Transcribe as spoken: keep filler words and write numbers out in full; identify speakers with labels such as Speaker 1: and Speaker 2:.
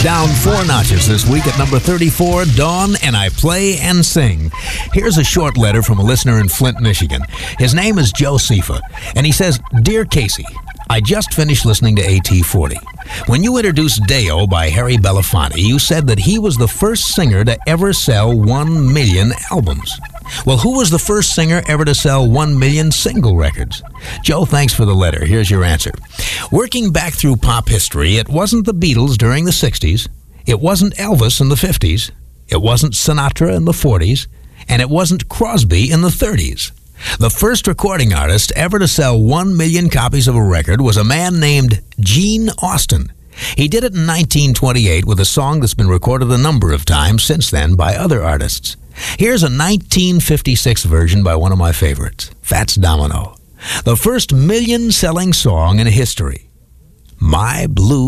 Speaker 1: Down four notches this week at number thirty-four, Dawn and I Play and Sing. Here's a short letter from a listener in Flint, Michigan. His name is Joe Sifa, and he says, Dear Casey, I just finished listening to A T forty. When you introduced Deo by Harry Belafonte, you said that he was the first singer to ever sell one million albums. Well, who was the first singer ever to sell one million single records? Joe, thanks for the letter. Here's your answer. Working back through pop history, it wasn't the Beatles during the sixties, it wasn't Elvis in the fifties, it wasn't Sinatra in the forties, and it wasn't Crosby in the thirties. The first recording artist ever to sell one million copies of a record was a man named Gene Austin. He did it in nineteen twenty-eight with a song that's been recorded a number of times since then by other artists. Here's a nineteen fifty-six version by one of my favorites, Fats Domino. The first million-selling song in history, My Blue